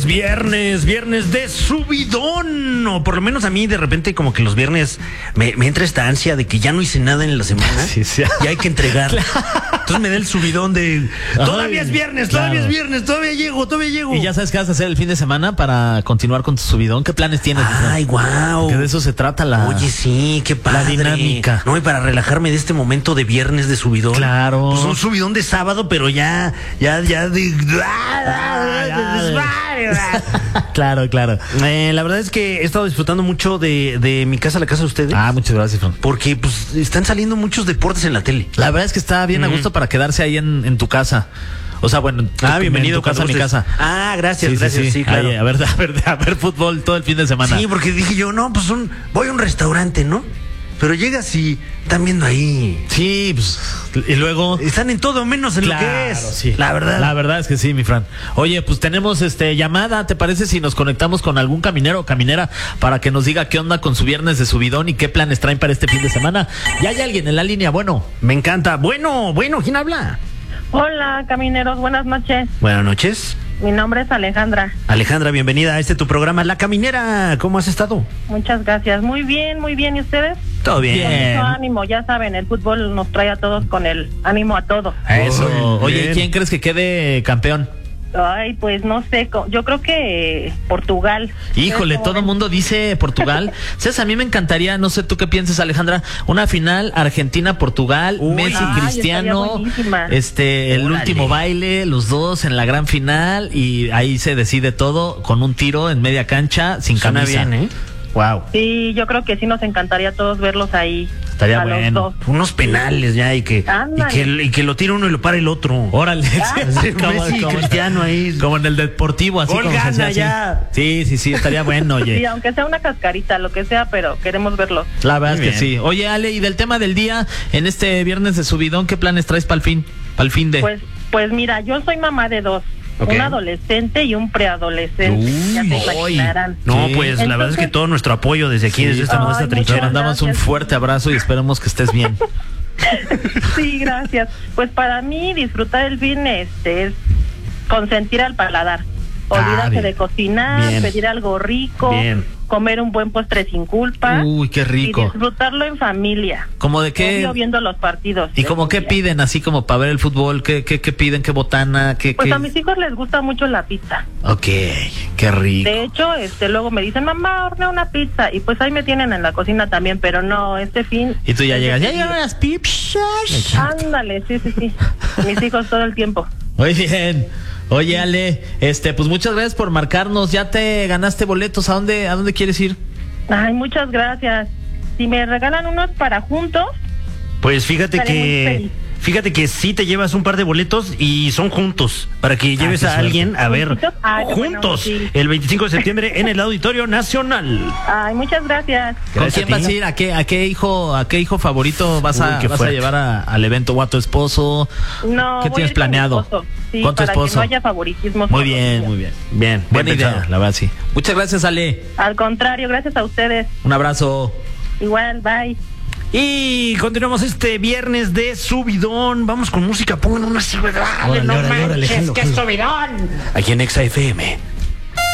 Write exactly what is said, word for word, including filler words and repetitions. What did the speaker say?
es viernes, viernes de subidón. O por lo menos a mí de repente como que los viernes me, me entra esta ansia de que ya no hice nada en la semana sí, sí. y hay que entregar. Entonces me da el subidón de todavía Ay, es viernes, claro. todavía es viernes, todavía llego, todavía llego. Y ya sabes qué vas a hacer el fin de semana para continuar con tu subidón. ¿Qué planes tienes? Ay, wow. Que de eso se trata la... Oye, sí, qué padre. La dinámica. No, y para relajarme de este momento de viernes de subidón. Claro. Pues un subidón de sábado, pero ya, ya, ya de... Claro, claro. Eh, la verdad es que he estado disfrutando mucho de, de mi casa a la casa de ustedes. Ah, muchas gracias, Fran. Porque pues están saliendo muchos deportes en la tele. La verdad es que está bien a gusto para quedarse ahí en, en tu casa. O sea, bueno, Ah, bienvenido en tu casa, a mi casa. Ah, gracias, Sí, sí, gracias, sí, sí. claro. Ahí, a ver, a ver, a ver fútbol todo el fin de semana. Sí, porque dije yo, no, pues un, voy a un restaurante, ¿no? Pero llegas y están viendo ahí. Sí, pues, y luego... Están en todo menos en Claro, lo que es. sí. La verdad. La verdad es que sí, mi Fran. Oye, pues tenemos este llamada, ¿te parece si nos conectamos con algún caminero o caminera para que nos diga qué onda con su viernes de subidón y qué planes traen para este fin de semana? Ya hay alguien en la línea, bueno. Me encanta. Bueno, bueno, ¿quién habla? Hola, camineros, buenas noches. Buenas noches. Mi nombre es Alejandra. Alejandra, bienvenida a este tu programa, La Caminera. ¿Cómo has estado? Muchas gracias. Muy bien, muy bien. ¿Y ustedes? Todo bien. Bien. Mucho ánimo, ya saben, el fútbol nos trae a todos con el ánimo a todo. Eso. Muy Oye, bien. ¿y quién crees que quede campeón? Ay, pues no sé, co- yo creo que Portugal. Híjole, ¿Ustedes todo el cómo mundo dice Portugal. ¿Sabes? A mí me encantaría, no sé tú qué piensas, Alejandra, una final Argentina-Portugal, Uy. Messi, Ay, Cristiano, estaría buenísima. este, el Órale. último baile, los dos en la gran final y ahí se decide todo con un tiro en media cancha sin Suena camisa. bien, ¿eh? Wow. ven? Sí, yo creo que sí nos encantaría a todos verlos ahí. Estaría a los bueno. dos. Unos penales ya y que, y Ándale. que, y que lo tira uno y lo para el otro. Órale. Sí, Messi y Cristiano ahí. Como en el deportivo, así Gol como se gana hacía así. ya. Sí, sí, sí, estaría bueno, Sí, oye. aunque sea una cascarita, lo que sea, pero queremos verlos. La verdad Muy es que bien. sí. Oye, Ale, y del tema del día, en este viernes de subidón, ¿qué planes traes para el fin? Para el fin de... Pues, pues mira, yo soy mamá de dos. Ok. Un adolescente y un preadolescente. Uy, ya se ay. imaginarán. No, Sí. pues la verdad es que Entonces- todo nuestro apoyo desde aquí, Sí. desde esta Ay, modesta muchas Te trinchera. mandamos un gracias. fuerte abrazo y esperemos que estés bien. Sí, gracias. Pues para mí disfrutar el fin este es consentir al paladar. Ah, Olvídate bien. de cocinar, Bien. pedir algo rico, Bien. comer un buen postre sin culpa Uy, qué y rico. disfrutarlo en familia. ¿Cómo de qué? Obvio, viendo los partidos. ¿Y de como qué familia. piden así como para ver el fútbol? ¿Qué, qué, qué piden? ¿Qué botana? ¿Qué, Pues qué? a mis hijos les gusta mucho la pizza. Ok, qué rico. De hecho, este luego me dicen, mamá, hornea una pizza. Y pues ahí me tienen en la cocina también, pero no, este fin... Y tú ya es llegas, ya decidido. llegan las pizzas. Ándale, sí, sí, sí. Mis hijos todo el tiempo. Muy bien. Oye, Ale, este, pues muchas gracias por marcarnos. Ya te ganaste boletos. ¿A dónde, a dónde quieres ir? Ay, muchas gracias. Si me regalan unos para juntos, Pues fíjate Estaré muy que feliz. fíjate que sí te llevas un par de boletos y son juntos para que lleves qué a suerte. alguien a ver ¿Juntitos? Ay, qué bueno, juntos sí. el veinticinco de septiembre en el Auditorio Nacional. ay, muchas gracias. ¿Con Gracias quién a ti. vas a ir? ¿A qué, a qué hijo, a qué hijo favorito vas a, Uy, qué vas a fuerte. llevar a- al evento o a tu esposo? No, ¿Qué voy tienes a ir con mi planeado? esposo. Sí, ¿Con tu para esposo? que no haya favoritismo. Muy bien, muy bien. Bien, Buena bien idea, pensado. la verdad, sí. Muchas gracias, Ale. Al contrario, gracias a ustedes. Un abrazo. Igual, bye. Y continuamos este viernes de subidón. Vamos con música, pongan una así, dale, Órale, no órale, órale, manches, jalo, que jalo. subidón. Aquí en Exa F M.